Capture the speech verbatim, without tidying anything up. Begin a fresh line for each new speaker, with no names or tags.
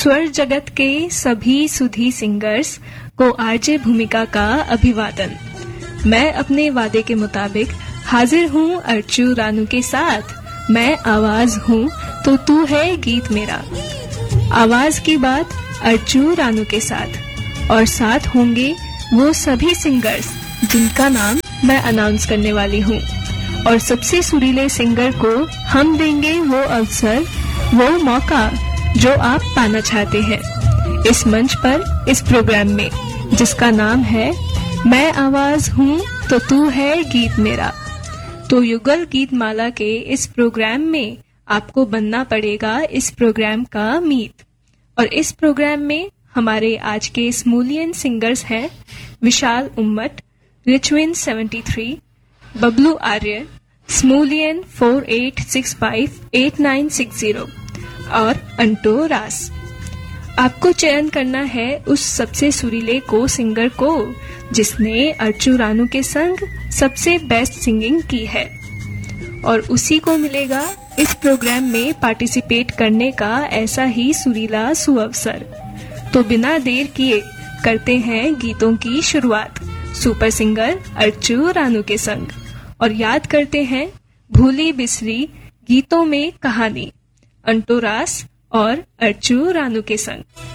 स्वर जगत के सभी सुधी सिंगर्स को आरजे भूमिका का अभिवादन। मैं अपने वादे के मुताबिक हाजिर हूँ अर्चू रानू के साथ। मैं आवाज हूँ तो तू है गीत मेरा। आवाज की बात अर्चू रानू के साथ, और साथ होंगे वो सभी सिंगर्स जिनका नाम मैं अनाउंस करने वाली हूँ। और सबसे सुरीले सिंगर को हम देंगे वो अवसर, वो मौका जो आप पाना चाहते हैं इस मंच पर, इस प्रोग्राम में जिसका नाम है मैं आवाज हूँ तो तू है गीत मेरा। तो युगल गीत माला के इस प्रोग्राम में आपको बनना पड़ेगा इस प्रोग्राम का मीत। और इस प्रोग्राम में हमारे आज के स्मूलियन सिंगर्स हैं विशाल उम्मत, रिचविन सेवेंटी थ्री, बबलू आर्य, स्मूलियन four eight six five eight nine six zero और अंटो रास। आपको चयन करना है उस सबसे सुरीले को सिंगर को जिसने अर्चू रानू के संग सबसे बेस्ट सिंगिंग की है, और उसी को मिलेगा इस प्रोग्राम में पार्टिसिपेट करने का ऐसा ही सुरीला सुअवसर। तो बिना देर किए करते हैं गीतों की शुरुआत सुपर सिंगर अर्चू रानू के संग, और याद करते हैं भूली बिसरी गीतों में कहानी अंटो रास और अर्चू रानू के संग।